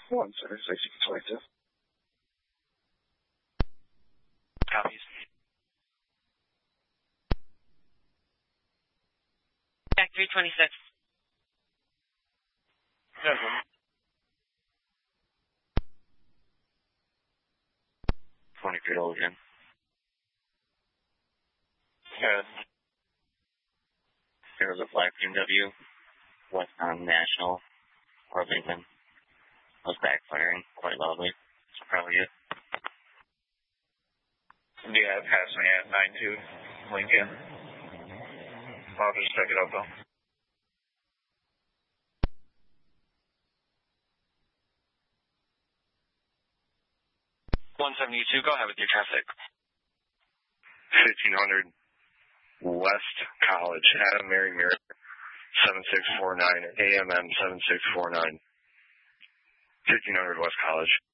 17622. Copies. Back 326. Yes, 20 feet old again. Yes. There was a black BMW west on National or Lincoln. Was backfiring quite loudly. It's probably it. Yeah, pass me at 92 Lincoln. I'll just pick it up though. 172, go ahead with your traffic. 1500 West College, Adam Mary Mirror, 7649, AMM 7649. 1500 West College.